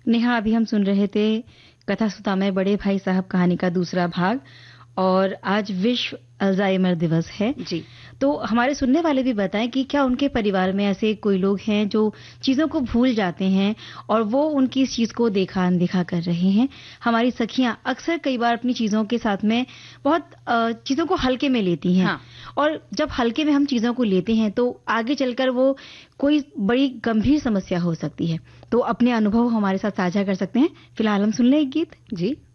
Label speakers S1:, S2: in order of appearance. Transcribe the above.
S1: नेहा, अभी हम सुन रहे थे कथा सुतामय बड़े भाई साहब कहानी का दूसरा भाग, और आज विश्व अल्जाइमर दिवस है
S2: जी।
S1: तो हमारे सुनने वाले भी बताएं कि क्या उनके परिवार में ऐसे कोई लोग हैं जो चीजों को भूल जाते हैं और वो उनकी इस चीज को देखा अनदेखा कर रहे हैं। हमारी सखियां अक्सर कई बार अपनी चीजों के साथ में बहुत चीजों को हल्के में लेती हैं।
S2: हाँ।
S1: और जब हल्के में हम चीजों को लेते हैं तो आगे चलकर वो कोई बड़ी गंभीर समस्या हो सकती है। तो अपने अनुभव हमारे साथ साझा कर सकते हैं। फिलहाल हम सुन लें एक गीत।
S2: जी।